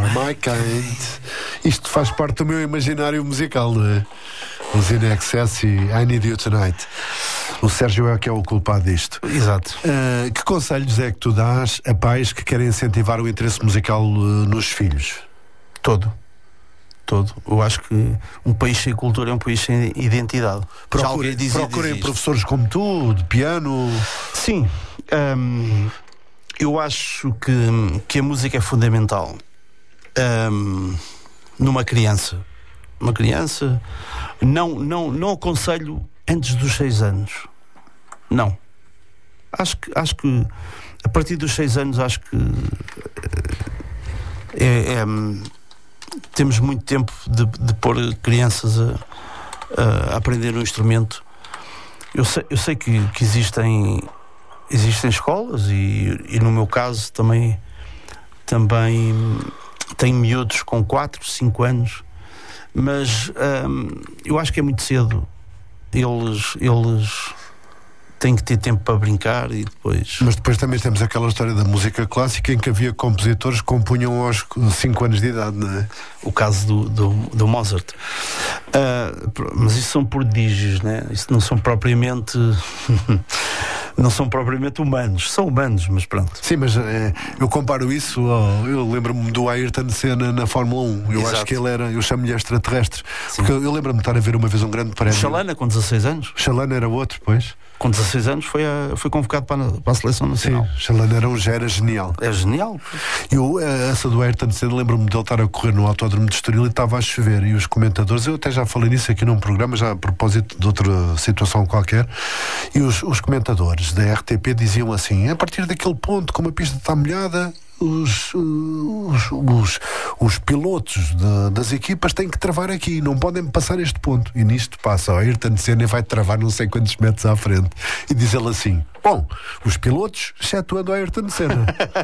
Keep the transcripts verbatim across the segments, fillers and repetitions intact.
My Kind. Isto faz parte do meu imaginário musical, não é? Os In Excess e I Need You Tonight. O Sérgio é que é o culpado disto. Exato. Uh, que conselhos é que tu dás a pais que querem incentivar o interesse musical uh, nos filhos? Todo. Todo. Eu acho que um país sem cultura é um país sem identidade. Procurem, procurem professores como tu, de piano. Sim. Hum, eu acho que, que a música é fundamental hum, numa criança. Uma criança, não, não, não aconselho antes dos seis anos. Não. Acho que, acho que a partir dos seis anos, acho que é, é, temos muito tempo de, de pôr crianças a, a aprender um instrumento. Eu sei, eu sei que, que existem, existem escolas e, e no meu caso também, também tenho miúdos com quatro, cinco anos. Mas hum, eu acho que é muito cedo. Eles, eles têm que ter tempo para brincar e depois... Mas depois também temos aquela história da música clássica em que havia compositores que compunham aos cinco anos de idade, não é? O caso do, do, do Mozart. Uh, mas isso são prodígios, né? Isso não são propriamente... não são propriamente humanos. São humanos, mas pronto. Sim, mas é, eu comparo isso ao, eu lembro-me do Ayrton Senna na Fórmula um. Eu Exato. Acho que ele era, eu chamo-lhe extraterrestre. Sim. Porque eu, eu lembro-me de estar a ver uma vez um grande prémio. O Chalana com dezasseis anos. Chalana era outro, pois. Com dezasseis anos foi, a, foi convocado para a, para a seleção nacional. Sim, Chalana era, um, já era genial. É genial. Eu, essa do Ayrton Senna, lembro-me dele estar a correr no autódromo de Estoril e estava a chover. E os comentadores, eu até já falei nisso aqui num programa, já a propósito de outra situação qualquer, e os, os comentadores da R T P diziam assim: a partir daquele ponto, como a pista está molhada, Os, os, os, os pilotos de, das equipas têm que travar aqui, não podem passar este ponto. E nisto passa o Ayrton Senna e vai travar não sei quantos metros à frente. E diz ele assim: bom, os pilotos, excetuando o Ayrton Senna.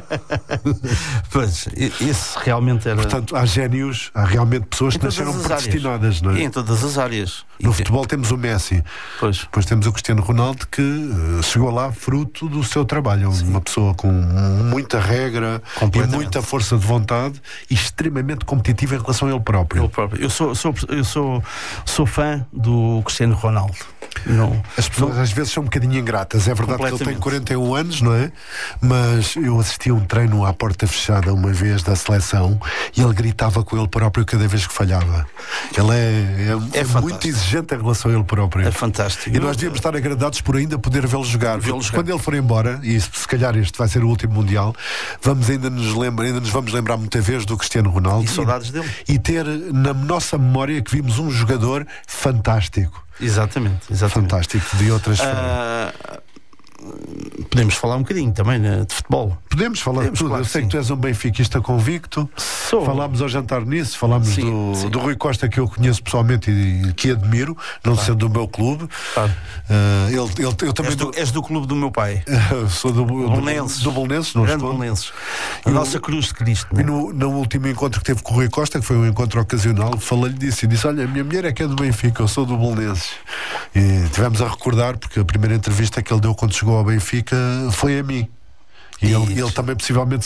Pois, esse realmente era... Portanto, há génios, há realmente pessoas que nasceram predestinadas, não é? E em todas as áreas. No e futebol temos o Messi. Pois. Depois temos o Cristiano Ronaldo, que uh, chegou lá fruto do seu trabalho. Sim. Uma pessoa com muita regra e muita força de vontade e extremamente competitiva em relação a ele próprio. Eu, próprio. eu, sou, sou, eu sou, sou fã do Cristiano Ronaldo. Não. As pessoas não. Às vezes são um bocadinho ingratas. É verdade que ele tem quarenta e um anos, não é? Mas eu assisti a um treino à porta fechada uma vez da seleção e ele gritava com ele próprio cada vez que falhava. Ele é, é, é, é muito exigente em relação a ele próprio. É fantástico. E nós devíamos estar agradados por ainda poder vê-lo jogar. Vê-lo jogar. Quando ele for embora, e se calhar este vai ser o último Mundial, vamos ainda nos lembrar, ainda nos vamos lembrar muitas vezes do Cristiano Ronaldo. E saudades dele. E ter na nossa memória que vimos um jogador fantástico. Exatamente, exatamente. Fantástico, de outras formas. Uh, podemos falar um bocadinho também, né, de futebol. Podemos falar podemos, de tudo. claro, Eu sei sim. que tu és um benfiquista convicto. Sou. Falámos ao jantar nisso, falámos sim, do, sim. do Rui Costa, que eu conheço pessoalmente e que admiro, não claro. sendo do meu clube. Claro. Uh, ele, ele, eu também és, do, do... és do clube do meu pai. Sou do Bolonenses. Do Bolonenses, não estou. Bolonenses. A eu, nossa cruz de Cristo. E no, no último encontro que teve com o Rui Costa, que foi um encontro ocasional, falei-lhe disso e disse: olha, a minha mulher é que é do Benfica, eu sou do Bolonenses. E tivemos a recordar, porque a primeira entrevista que ele deu quando chegou ao Benfica foi a mim. E ele, ele também possivelmente